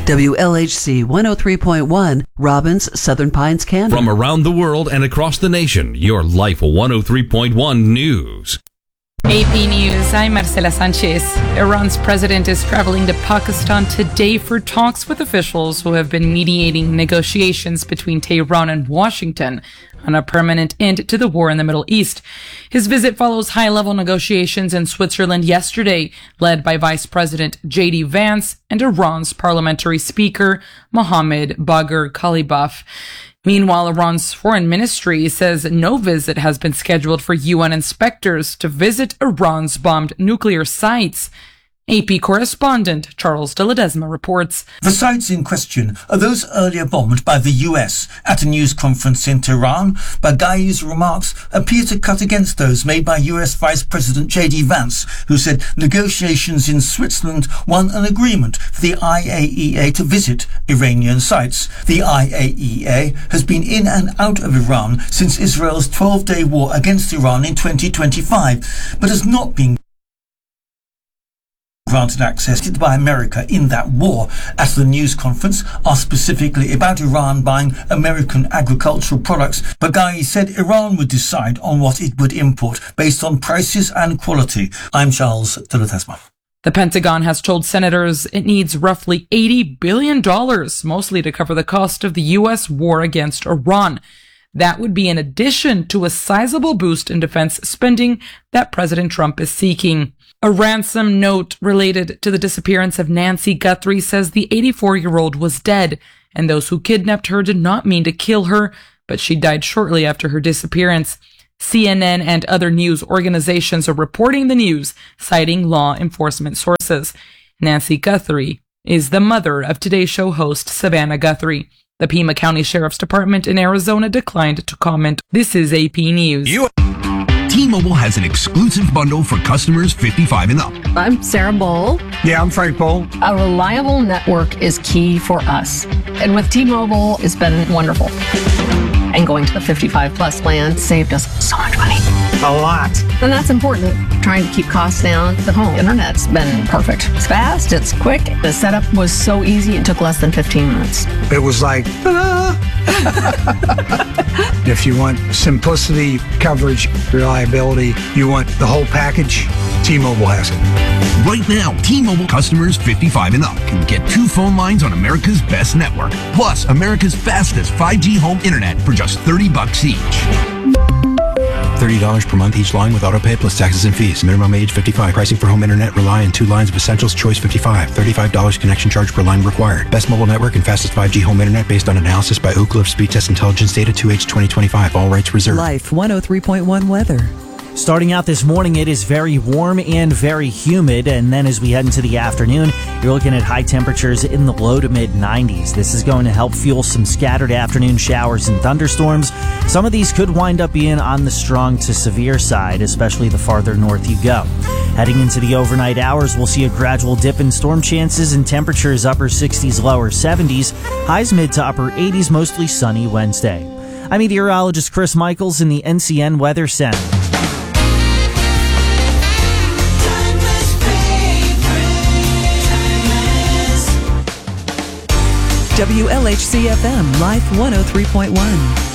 WLHC 103.1, Robbins, Southern Pines, Canada. From around the world and across the nation, your Life 103.1 News. AP News, I'm Marcela Sanchez. Iran's president is traveling to Pakistan today for talks with officials who have been mediating negotiations between Tehran and Washington on a permanent end to the war in the Middle East. His visit follows high-level negotiations in Switzerland yesterday, led by Vice President J.D. Vance and Iran's parliamentary speaker, Mohammad Bagher Khalibaf. Meanwhile, Iran's foreign ministry says no visit has been scheduled for UN inspectors to visit Iran's bombed nuclear sites. AP correspondent Charles de Ledesma reports. The sites in question are those earlier bombed by the US. At a news conference in Tehran, Baghai's remarks appear to cut against those made by US Vice President J.D. Vance, who said negotiations in Switzerland won an agreement for the IAEA to visit Iranian sites. The IAEA has been in and out of Iran since Israel's 12-day war against Iran in 2025, but has not been granted access by America in that war. At the news conference, asked specifically about Iran buying American agricultural products, Baghai said Iran would decide on what it would import based on prices and quality. I'm Charles de Ledesma. The Pentagon has told senators it needs roughly $80 billion, mostly to cover the cost of the U.S. war against Iran. That would be in addition to a sizable boost in defense spending that President Trump is seeking. A ransom note related to the disappearance of Nancy Guthrie says the 84-year-old was dead, and those who kidnapped her did not mean to kill her, but she died shortly after her disappearance. CNN and other news organizations are reporting the news, citing law enforcement sources. Nancy Guthrie is the mother of Today Show host Savannah Guthrie. The Pima County Sheriff's Department in Arizona declined to comment. This is AP News. T-Mobile has an exclusive bundle for customers 55 and up. I'm Sarah Bowl. Yeah, I'm Frank Bowl. A reliable network is key for us. And with T-Mobile, it's been wonderful. And going to the 55 plus plan saved us so much money. A lot. And that's important. Trying to keep costs down. The home internet's been perfect. It's fast, it's quick. The setup was so easy, it took less than 15 minutes. It was like, if you want simplicity, coverage, reliability, you want the whole package, T-Mobile has it. Right now, T-Mobile customers 55 and up can get 2 phone lines on America's best network, plus America's fastest 5G home internet for just $30 each. $30 per month each line with autopay plus taxes and fees. Minimum age 55. Pricing for home internet rely on 2 lines of Essentials Choice 55. $35 connection charge per line required. Best mobile network and fastest 5G home internet based on analysis by Ookla of Speed Test Intelligence data 2H 2025. All rights reserved. Life 103.1 weather. Starting out this morning, it is very warm and very humid, and then as we head into the afternoon, you're looking at high temperatures in the low to mid 90s. This is going to help fuel some scattered afternoon showers and thunderstorms. Some of these could wind up being on the strong to severe side, especially the farther north you go. Heading into the overnight hours, we'll see a gradual dip in storm chances and temperatures upper 60s, lower 70s, highs mid to upper 80s, mostly sunny Wednesday. I'm meteorologist Chris Michaels in the NCN Weather Center. WLHC FM, Life 103.1.